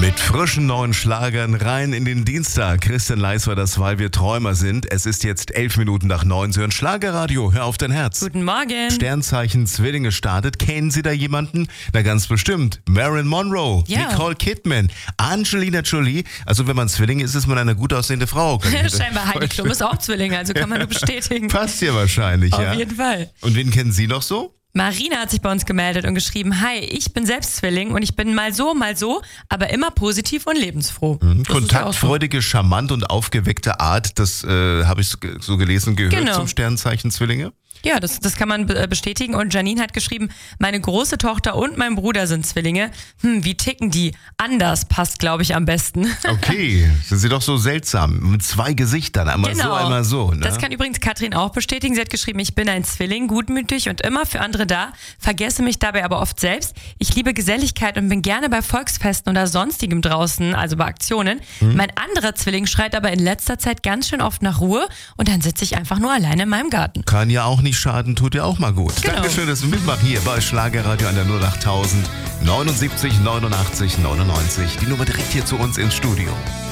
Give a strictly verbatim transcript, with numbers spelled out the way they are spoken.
Mit frischen neuen Schlagern rein in den Dienstag. Christian Leis war das, weil wir Träumer sind. Es ist jetzt elf Minuten nach neun. Sie hören Schlagerradio. Hör auf dein Herz. Guten Morgen. Sternzeichen Zwillinge startet. Kennen Sie da jemanden? Na ganz bestimmt. Marilyn Monroe, Ja. Nicole Kidman, Angelina Jolie. Also wenn man Zwilling ist, ist man eine gut aussehende Frau. Scheinbar Heidi Klum ist auch Zwilling, also kann man nur bestätigen. Passt ja wahrscheinlich, Auf ja. jeden Fall. Und wen kennen Sie noch so? Marina hat sich bei uns gemeldet und geschrieben, hi, ich bin selbst Zwilling und ich bin mal so, mal so, aber immer positiv und lebensfroh. Mhm. Das ist ja auch so. Kontaktfreudige, charmant und aufgeweckte Art, das äh, habe ich so gelesen, gehört Genau. zum Sternzeichen Zwillinge. Ja, das, das kann man be- bestätigen. Und Janine hat geschrieben, meine große Tochter und mein Bruder sind Zwillinge. Hm, wie ticken die? Anders passt, glaube ich, am besten. Okay, sind Sie doch so seltsam, mit zwei Gesichtern, einmal so, einmal so. Ne? Das kann übrigens Katrin auch bestätigen. Sie hat geschrieben, ich bin ein Zwilling, gutmütig und immer für andere da, vergesse mich dabei aber oft selbst. Ich liebe Geselligkeit und bin gerne bei Volksfesten oder sonstigem draußen, also bei Aktionen. Hm. Mein anderer Zwilling schreit aber in letzter Zeit ganz schön oft nach Ruhe und dann sitze ich einfach nur alleine in meinem Garten. Kann ja auch nicht schaden, tut ja auch mal gut. Genau. Dankeschön, dass Sie mitmachen hier bei Schlagerradio an der null acht tausend neunundsiebzig neunundachtzig neunundneunzig. Die Nummer direkt hier zu uns ins Studio.